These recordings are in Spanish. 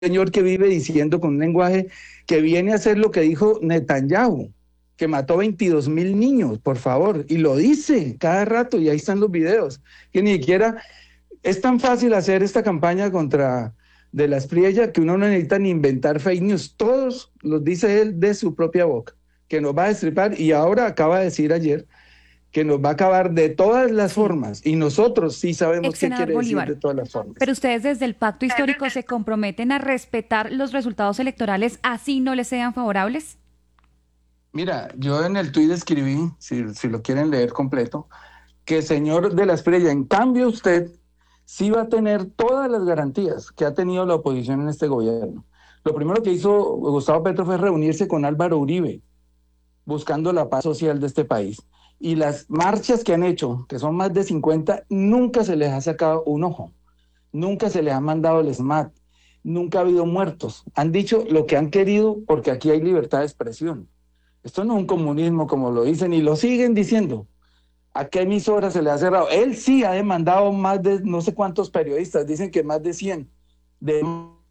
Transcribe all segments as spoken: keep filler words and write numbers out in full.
señor que vive diciendo con un lenguaje que viene a hacer lo que dijo Netanyahu, que mató veintidós mil niños, por favor, y lo dice cada rato, y ahí están los videos, que ni siquiera es tan fácil hacer esta campaña contra de las Espriella que uno no necesita ni inventar fake news, todos los dice él de su propia boca, que nos va a destripar, y ahora acaba de decir ayer que nos va a acabar de todas las Sí, formas, y nosotros sí sabemos ex qué senador quiere decir de Bolívar. todas las formas. Pero ustedes desde el pacto histórico se comprometen a respetar los resultados electorales así no les sean favorables. Mira, yo en el tuit escribí, si, si lo quieren leer completo, que señor de la Espriella, en cambio usted sí va a tener todas las garantías que ha tenido la oposición en este gobierno. Lo primero que hizo Gustavo Petro fue reunirse con Álvaro Uribe, buscando la paz social de este país. Y las marchas que han hecho, que son más de cincuenta, nunca se les ha sacado un ojo, nunca se les ha mandado el SMAT, nunca ha habido muertos. Han dicho lo que han querido porque aquí hay libertad de expresión. Esto no es un comunismo como lo dicen y lo siguen diciendo. ¿A qué emisora se le ha cerrado? Él sí ha demandado más de no sé cuántos periodistas, dicen que más de cien, de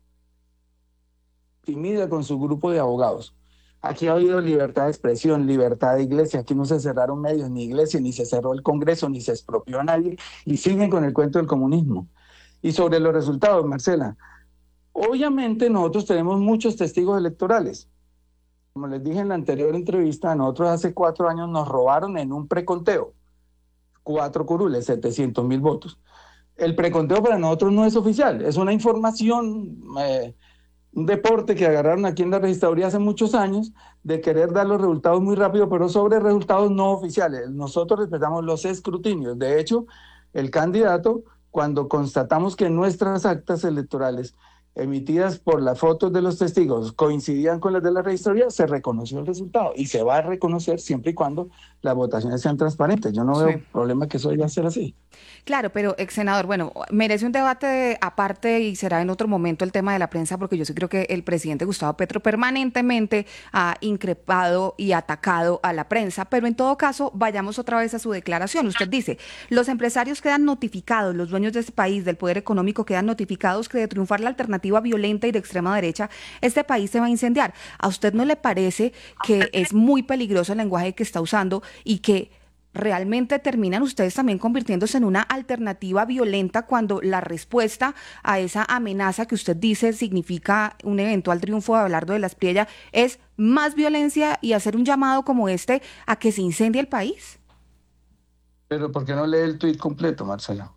timida con su grupo de abogados. Aquí ha habido libertad de expresión, libertad de iglesia, aquí no se cerraron medios, ni iglesia, ni se cerró el Congreso, ni se expropió a nadie, y siguen con el cuento del comunismo. Y sobre los resultados, Marcela, obviamente nosotros tenemos muchos testigos electorales. Como les dije en la anterior entrevista, nosotros hace cuatro años nos robaron en un preconteo cuatro curules, setecientos mil votos. El preconteo para nosotros no es oficial, es una información, eh, un deporte que agarraron aquí en la registraduría hace muchos años de querer dar los resultados muy rápido, pero sobre resultados no oficiales. Nosotros respetamos los escrutinios. De hecho, el candidato, cuando constatamos que nuestras actas electorales emitidas por las fotos de los testigos coincidían con las de la registraduría, se reconoció el resultado y se va a reconocer siempre y cuando las votaciones sean transparentes. Yo no Sí. veo problema que eso vaya a ser así. Claro, pero ex senador, bueno, merece un debate aparte y será en otro momento el tema de la prensa, porque yo sí creo que el presidente Gustavo Petro permanentemente ha increpado y atacado a la prensa, pero en todo caso, vayamos otra vez a su declaración. Usted dice, los empresarios quedan notificados, los dueños de este país, del poder económico, quedan notificados que de triunfar la alternativa violenta y de extrema derecha, este país se va a incendiar. ¿A usted no le parece que es muy peligroso el lenguaje que está usando y que realmente terminan ustedes también convirtiéndose en una alternativa violenta cuando la respuesta a esa amenaza que usted dice significa un eventual triunfo de Abelardo de la Espriella es más violencia y hacer un llamado como este a que se incendie el país? Pero ¿por qué no lee el tuit completo, Marcela?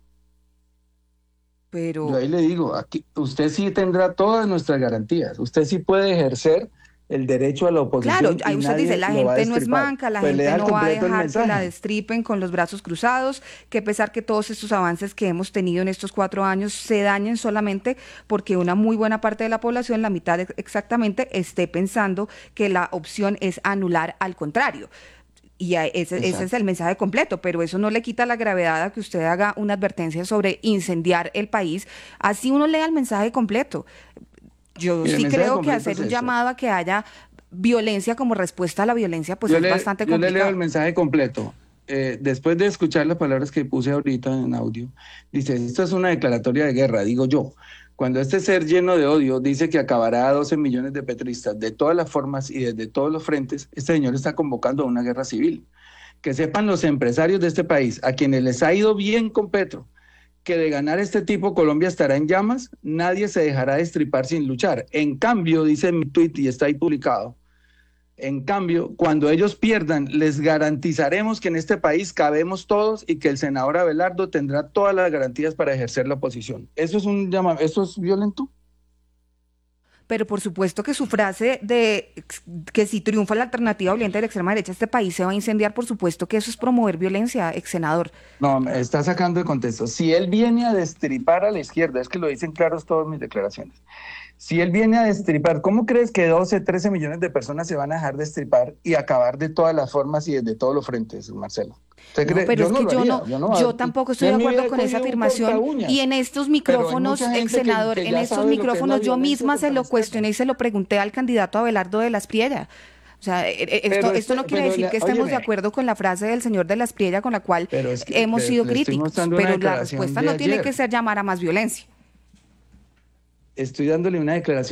Yo Pero ahí le digo, aquí usted sí tendrá todas nuestras garantías. Usted sí puede ejercer el derecho a la claro, oposición ahí y usted dice, nadie la lo va a gente no es destripar. manca, la Pues gente lea al no va a completo el dejar que la mensaje. destripen con los brazos cruzados, que a pesar que todos estos avances que hemos tenido en estos cuatro años se dañen solamente porque una muy buena parte de la población, la mitad exactamente, esté pensando que la opción es anular al contrario. Y a ese, ese es Exacto. el mensaje completo, pero eso no le quita la gravedad a que usted haga una advertencia sobre incendiar el país. Así uno lea el mensaje completo. Yo Mire, el sí mensaje creo que completo hacer es un eso. llamado a que haya violencia como respuesta a la violencia, pues Yo es le, bastante yo le leo el complicado. mensaje completo. Eh, después de escuchar las palabras que puse ahorita en audio, dice, esto es una declaratoria de guerra, digo yo. Cuando este ser lleno de odio dice que acabará a doce millones de petristas de todas las formas y desde todos los frentes, este señor está convocando a una guerra civil. Que sepan los empresarios de este país, a quienes les ha ido bien con Petro, que de ganar este tipo Colombia estará en llamas, nadie se dejará destripar sin luchar. En cambio, dice en mi tweet y está ahí publicado, en cambio, cuando ellos pierdan, les garantizaremos que en este país cabemos todos y que el senador Abelardo tendrá todas las garantías para ejercer la oposición. ¿Eso es un llama, eso es violento? Pero por supuesto que su frase de que si triunfa la alternativa violenta de la extrema derecha, este país se va a incendiar, por supuesto que eso es promover violencia, ex senador. No, me está sacando de contexto. Si él viene a destripar a la izquierda, es que lo dicen claros todas mis declaraciones. Si él viene a destripar, ¿cómo crees que doce, trece millones de personas se van a dejar destripar y acabar de todas las formas y desde todos los frentes, Marcelo? ¿Usted No, cree? pero Yo es no que lo yo haría. no, Yo no, yo yo tampoco estoy de en mi vida acuerdo he con esa cogido un corta afirmación y uñas, en estos pero hay micrófonos, mucha ex gente que, senador, que en ya estos sabe lo que es la micrófonos yo violencia misma se contra la lo izquierda. cuestioné y se lo pregunté al candidato Abelardo de la Espriella. O sea, e- e- esto, Pero, esto no este, quiere pero, decir la, que estemos de óyeme, acuerdo con la frase del señor de la Espriella con la cual pero es que hemos le, sido le estoy críticos, mostrando una pero la declaración respuesta de no tiene que ayer. ser llamar a más violencia. estoy dándole una declaración